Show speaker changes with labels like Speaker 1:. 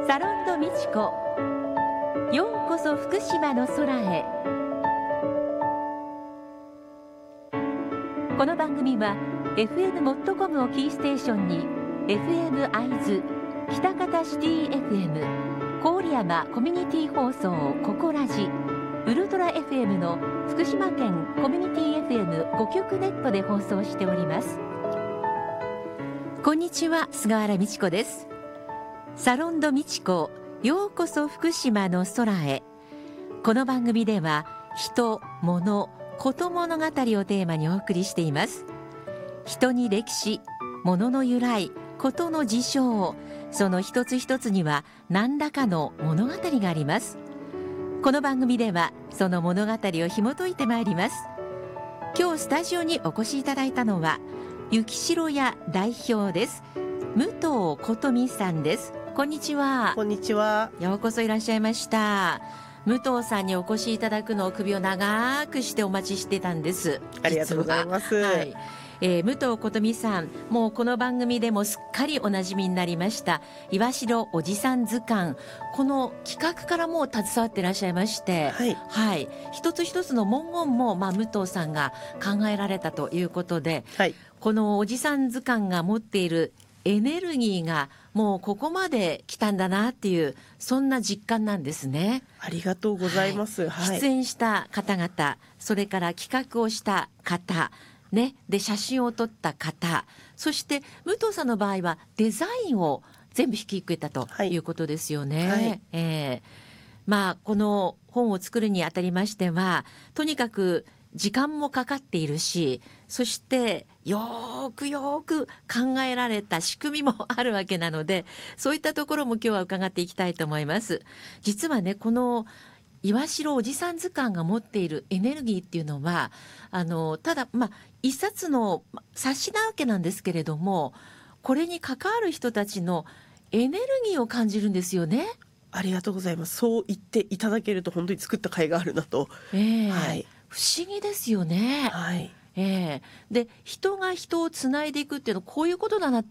Speaker 1: サロンド美智子、ようこそ福島の空へ。この番組は FM モットコムをキーステーションに FM 会津、北方シティ FM、 郡山コミュニティ放送ココラジ、ウルトラ FM の福島県コミュニティ FM5 局ネットで放送しております。こんにちは、菅原美智子です。サロンド美智子、ようこそ福島の空へ。この番組では人、物、こと物語をテーマにお送りしています。人に歴史、物の由来、ことの事象、その一つ一つには何らかの物語があります。この番組ではその物語を紐解いてまいります。今日スタジオにお越しいただいたのは雪城屋代表です、武藤琴美さんです。こんにちは。
Speaker 2: こんにちは。
Speaker 1: ようこそいらっしゃいました。武藤さんにお越しいただくのを首を長くしてお待ちしてたんです。
Speaker 2: ありがとうございます。
Speaker 1: はい、武藤琴美さん、もうこの番組でもすっかりおなじみになりました岩城おじさん図鑑、この企画からもう携わっていらっしゃいまして、
Speaker 2: はい
Speaker 1: はい、一つ一つの文言も、武藤さんが考えられたということで、
Speaker 2: はい、
Speaker 1: このおじさん図鑑が持っているエネルギーがもうここまで来たんだなっていう、そんな実感なんですね。
Speaker 2: ありがとうございます。はい、
Speaker 1: 出演した方々、それから企画をした方ね、で写真を撮った方、そして武藤さんの場合はデザインを全部引き受けたということですよね。はい、この本を作るにあたりましては、とにかく時間もかかっているし、そしてよーく考えられた仕組みもあるわけなので、そういったところも今日は伺っていきたいと思います。実はね、この岩城おじさん図鑑が持っているエネルギーっていうのは、ただ一冊の冊子なわけなんですけれども、これに関わる人たちのエネルギーを感じるんですよね。
Speaker 2: ありがとうございます。そう言っていただけると本当に作った甲斐があるなと、はい、
Speaker 1: 不思議ですよね。
Speaker 2: はい、
Speaker 1: で、人が人をつないでいくっていうのはこういうことだなっ